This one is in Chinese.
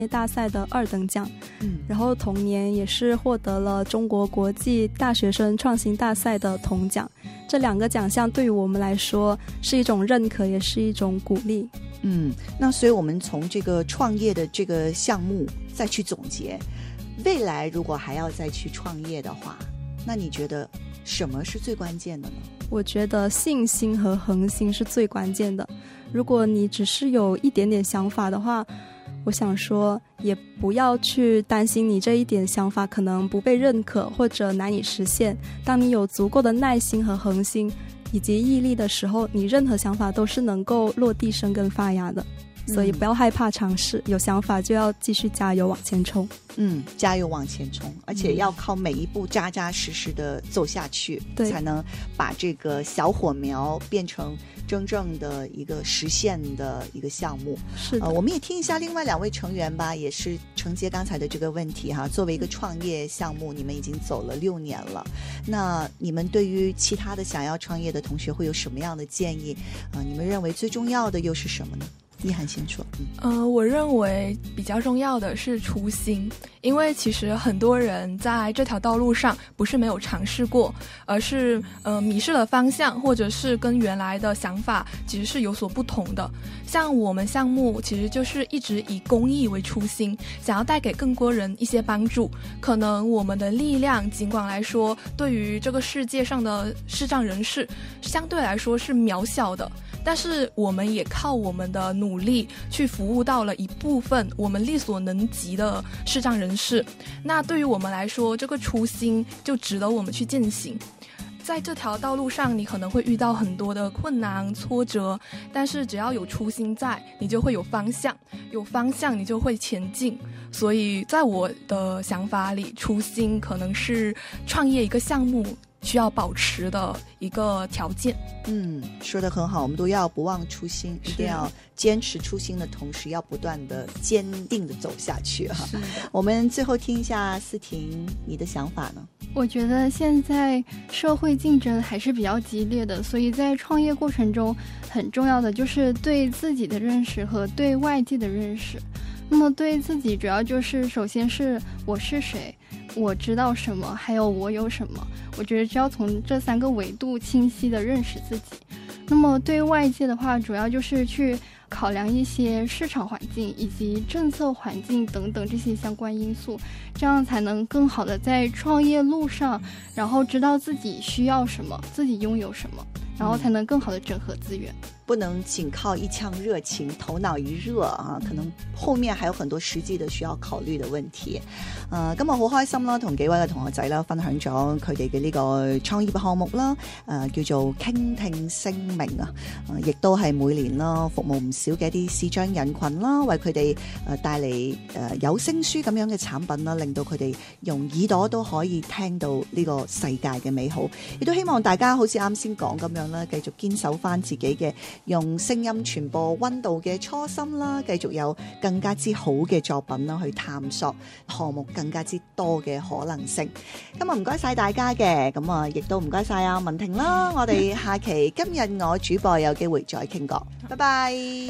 大赛的2等奖，然后同年也是获得了中国国际大学生创新大赛的铜奖。这2个奖项对于我们来说是一种认可，也是一种鼓励。 那所以我们从这个创业的这个项目再去总结，未来如果还要再去创业的话，那你觉得什么是最关键的呢？ 我觉得信心和恒心是最关键的。如果你只是有一点点想法的话，我想说也不要去担心你这一点想法可能不被认可或者难以实现。当你有足够的耐心和恒心以及毅力的时候，你任何想法都是能够落地生根发芽的。所以不要害怕尝试，有想法就要继续加油往前冲。 加油往前冲，而且要靠每一步扎扎实实的走下去，才能把这个小火苗变成真正的一个实现的一个项目。 是的， 我们也听一下另外2位成员吧，也是承接刚才的这个问题哈。作为一个创业项目，你们已经走了6年了，那你们对于其他的想要创业的同学会有什么样的建议？你们认为最重要的又是什么呢？一涵先说。 我认为比较重要的是初心，因为其实很多人在这条道路上不是没有尝试过，而是迷失了方向，或者是跟原来的想法其实是有所不同的。像我们项目其实就是一直以公益为初心，想要带给更多人一些帮助。可能我们的力量尽管来说对于这个世界上的视障人士相对来说是渺小的，但是我们也靠我们的努力去服务到了一部分我们力所能及的视障人士。那对于我们来说，这个初心就值得我们去践行。在这条道路上，你可能会遇到很多的困难挫折，但是只要有初心在，你就会有方向，有方向你就会前进。所以在我的想法里，初心可能是创业一个项目需要保持的一个条件。 说得很好，我们都要不忘初心，一定要坚持初心的同时，要不断的坚定的走下去哈。我们最后听一下思婷你的想法呢？ 我觉得现在社会竞争还是比较激烈的，所以在创业过程中很重要的就是对自己的认识和对外界的认识。那么对自己主要就是首先是我是谁，我知道什么，还有我有什么。我觉得只要从这3个维度清晰地认识自己。那么对外界的话，主要就是去考量一些市场环境以及政策环境等等这些相关因素，这样才能更好的在创业路上，然后知道自己需要什么，自己拥有什么，然后才能更好的整合资源。 不能仅靠一腔热情，头腦一熱啊，可能後面還有很多實際的需要考慮的問題。今日好開心啦，同幾位嘅同學仔啦分享咗佢哋嘅呢個創業項目啦，叫做傾聽聲明啊，亦都係每年啦服務唔少嘅一啲視障人群啦，為佢哋帶嚟有聲書咁樣嘅產品啦，令到佢哋用耳朵都可以聽到呢個世界嘅美好。亦都希望大家好似啱先講咁樣啦，繼續堅守翻自己嘅用聲音傳播溫度嘅初心啦，繼續有更加之好嘅作品啦，去探索項目更加之多嘅可能性。今日唔該晒大家嘅，咁啊亦都唔該晒阿文婷啦，我哋下期今日我主播有機會再傾過，拜拜。